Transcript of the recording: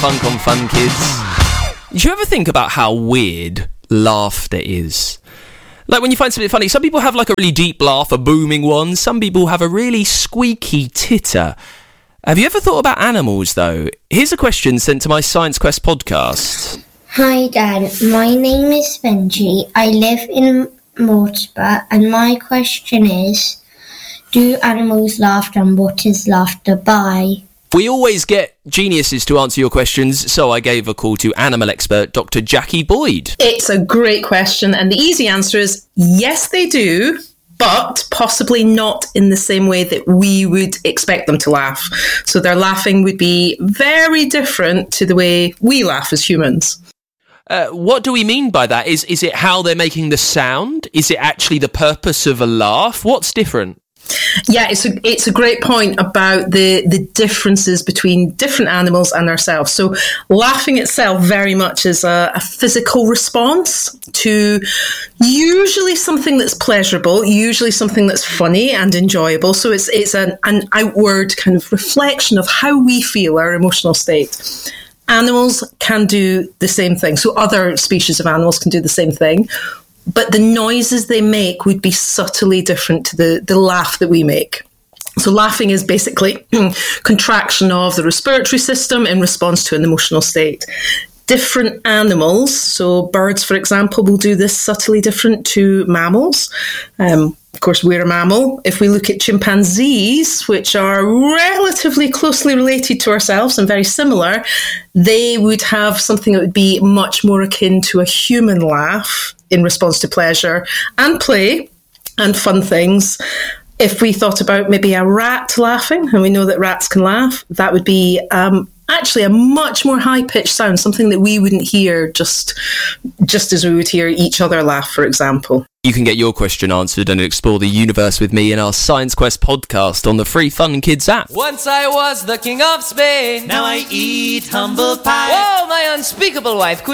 Funk on Fun Kids. Do you ever think about how weird laughter is? Like when you find something funny, some people have like a really deep laugh, a booming one. Some people have a really squeaky titter. Have you ever thought about animals, though? Here's a question sent to my Science Quest podcast. Hi, Dad. My name is Benji. I live in Mortimer, and my question is, do animals laugh, and what is laughter by? We always get geniuses to answer your questions, so I gave a call to animal expert Dr. Jackie Boyd. It's a great question, and the easy answer is yes, they do, but possibly not in the same way that we would expect them to laugh. So their laughing would be very different to the way we laugh as humans. What do we mean by that? Is it how they're making the sound? Is it actually the purpose of a laugh? What's different? Yeah, it's a great point about the differences between different animals and ourselves. So laughing itself very much is a physical response to usually something that's pleasurable, usually something that's funny and enjoyable. So it's an outward kind of reflection of how we feel, our emotional state. Animals can do the same thing. So other species of animals can do the same thing. But the noises they make would be subtly different to the laugh that we make. So laughing is basically contraction of the respiratory system in response to an emotional state. Different animals, so birds, for example, will do this subtly different to mammals. Of course, we're a mammal. If we look at chimpanzees, which are relatively closely related to ourselves and very similar, they would have something that would be much more akin to a human laugh in response to pleasure and play and fun things. If we thought about maybe a rat laughing, and we know that rats can laugh, that would be actually a much more high-pitched sound, something that we wouldn't hear just as we would hear each other laugh, for example. You can get your question answered and explore the universe with me in our Science Quest podcast on the free Fun Kids app. Once I was the king of Spain, now I eat humble pie. Whoa, my unspeakable wife, Queen